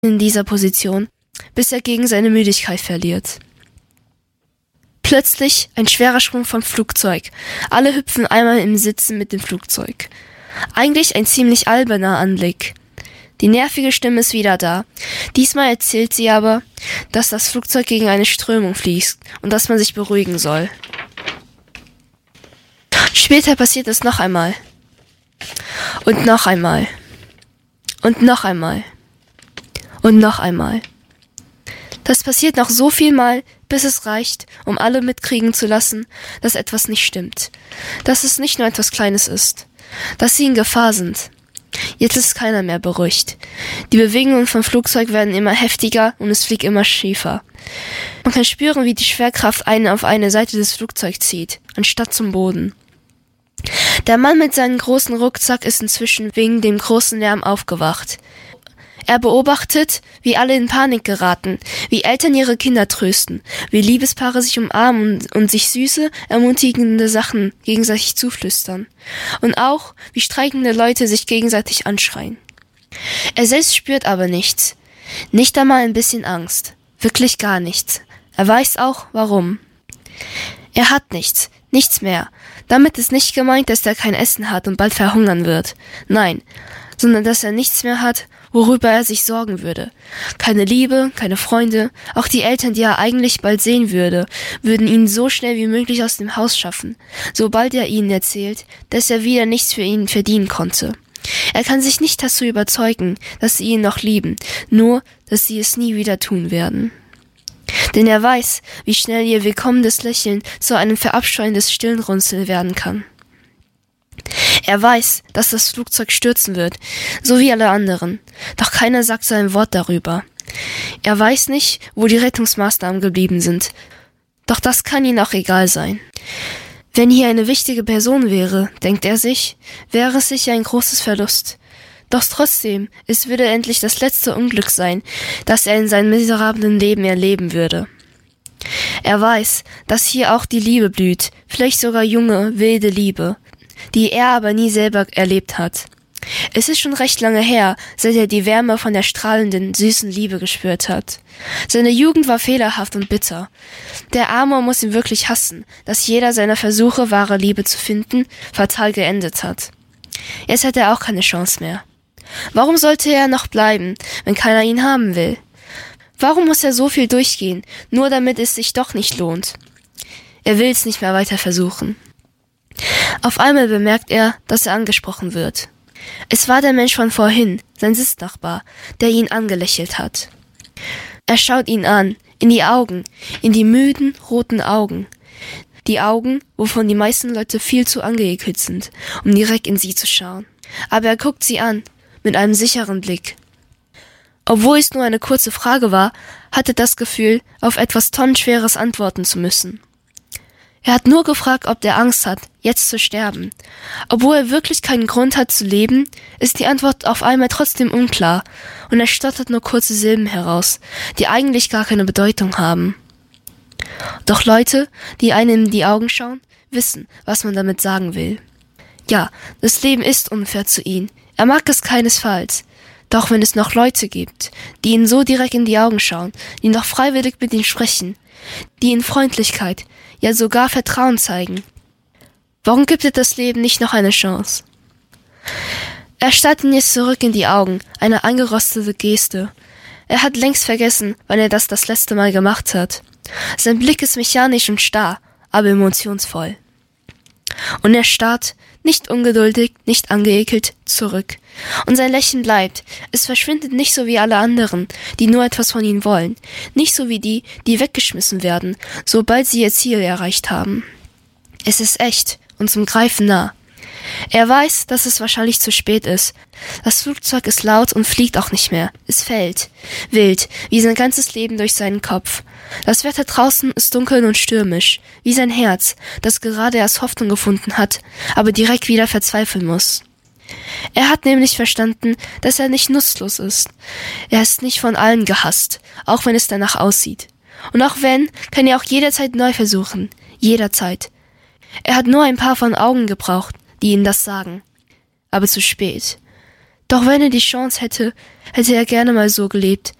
in dieser Position, bis er gegen seine Müdigkeit verliert. Plötzlich ein schwerer Sprung vom Flugzeug. Alle hüpfen einmal im Sitzen mit dem Flugzeug. Eigentlich ein ziemlich alberner Anblick. Die nervige Stimme ist wieder da. Diesmal erzählt sie aber, dass das Flugzeug gegen eine Strömung fliegt und dass man sich beruhigen soll. Später passiert es noch einmal. Und noch einmal. Und noch einmal. Und noch einmal. Das passiert noch so viel Mal, bis es reicht, um alle mitkriegen zu lassen, dass etwas nicht stimmt. Dass es nicht nur etwas Kleines ist. Dass sie in Gefahr sind. Jetzt ist keiner mehr beruhigt. Die Bewegungen vom Flugzeug werden immer heftiger und es fliegt immer schiefer. Man kann spüren, wie die Schwerkraft einen auf eine Seite des Flugzeugs zieht, anstatt zum Boden. Der Mann mit seinem großen Rucksack ist inzwischen wegen dem großen Lärm aufgewacht. Er beobachtet, wie alle in Panik geraten, wie Eltern ihre Kinder trösten, wie Liebespaare sich umarmen und sich süße, ermutigende Sachen gegenseitig zuflüstern. Und auch, wie streikende Leute sich gegenseitig anschreien. Er selbst spürt aber nichts. Nicht einmal ein bisschen Angst. Wirklich gar nichts. Er weiß auch, warum. Er hat nichts. Nichts mehr. Damit ist nicht gemeint, dass er kein Essen hat und bald verhungern wird. Nein, sondern dass er nichts mehr hat, worüber er sich sorgen würde. Keine Liebe, keine Freunde, auch die Eltern, die er eigentlich bald sehen würde, würden ihn so schnell wie möglich aus dem Haus schaffen, sobald er ihnen erzählt, dass er wieder nichts für ihn verdienen konnte. Er kann sich nicht dazu überzeugen, dass sie ihn noch lieben, nur, dass sie es nie wieder tun werden. Denn er weiß, wie schnell ihr willkommenes Lächeln zu einem verabscheuendes Stirnrunzeln werden kann. Er weiß, dass das Flugzeug stürzen wird, so wie alle anderen. Doch keiner sagt so ein Wort darüber. Er weiß nicht, wo die Rettungsmaßnahmen geblieben sind. Doch das kann ihm auch egal sein. Wenn hier eine wichtige Person wäre, denkt er sich, wäre es sicher ein großes Verlust. Doch trotzdem, es würde endlich das letzte Unglück sein, das er in seinem miserablen Leben erleben würde. Er weiß, dass hier auch die Liebe blüht, vielleicht sogar junge, wilde Liebe, die er aber nie selber erlebt hat. Es ist schon recht lange her, seit er die Wärme von der strahlenden, süßen Liebe gespürt hat. Seine Jugend war fehlerhaft und bitter. Der Arme muss ihn wirklich hassen, dass jeder seiner Versuche, wahre Liebe zu finden, fatal geendet hat. Jetzt hat er auch keine Chance mehr. Warum sollte er noch bleiben, wenn keiner ihn haben will? Warum muss er so viel durchgehen, nur damit es sich doch nicht lohnt? Er will es nicht mehr weiter versuchen. Auf einmal bemerkt er, dass er angesprochen wird. Es war der Mensch von vorhin, sein Sitznachbar, der ihn angelächelt hat. Er schaut ihn an, in die Augen, in die müden, roten Augen. Die Augen, wovon die meisten Leute viel zu angeekelt sind, um direkt in sie zu schauen. Aber er guckt sie an, mit einem sicheren Blick. Obwohl es nur eine kurze Frage war, hatte das Gefühl, auf etwas tonnenschweres antworten zu müssen. Er hat nur gefragt, ob er Angst hat, jetzt zu sterben. Obwohl er wirklich keinen Grund hat zu leben, ist die Antwort auf einmal trotzdem unklar und er stottert nur kurze Silben heraus, die eigentlich gar keine Bedeutung haben. Doch Leute, die einem in die Augen schauen, wissen, was man damit sagen will. Ja, das Leben ist unfair zu ihm. Er mag es keinesfalls. Doch wenn es noch Leute gibt, die ihn so direkt in die Augen schauen, die noch freiwillig mit ihm sprechen, die ihm Freundlichkeit, ja sogar Vertrauen zeigen, warum gibt es das Leben nicht noch eine Chance? Er starrt ihn jetzt zurück in die Augen, eine angerostete Geste. Er hat längst vergessen, wann er das letzte Mal gemacht hat. Sein Blick ist mechanisch und starr, aber emotionsvoll. Und er starrt, nicht ungeduldig, nicht angeekelt, zurück. Und sein Lächeln bleibt. Es verschwindet nicht so wie alle anderen, die nur etwas von ihm wollen. Nicht so wie die, die weggeschmissen werden, sobald sie ihr Ziel erreicht haben. Es ist echt und zum Greifen nah. Er weiß, dass es wahrscheinlich zu spät ist. Das Flugzeug ist laut und fliegt auch nicht mehr. Es fällt. Wild, wie sein ganzes Leben durch seinen Kopf. Das Wetter draußen ist dunkel und stürmisch, wie sein Herz, das gerade erst Hoffnung gefunden hat, aber direkt wieder verzweifeln muss. Er hat nämlich verstanden, dass er nicht nutzlos ist. Er ist nicht von allen gehasst, auch wenn es danach aussieht. Und auch wenn, kann er auch jederzeit neu versuchen. Jederzeit. Er hat nur ein paar von Augen gebraucht, die ihm das sagen. Aber zu spät. Doch wenn er die Chance hätte, hätte er gerne mal so gelebt,